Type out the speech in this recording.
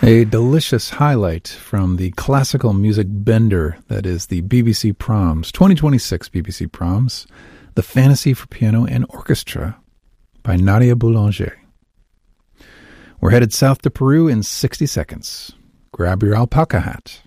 A delicious highlight from the classical music bender that is the BBC Proms, 2026 BBC Proms, The Fantasy for Piano and Orchestra by Nadia Boulanger. We're headed south to Peru in 60 seconds. Grab your alpaca hat.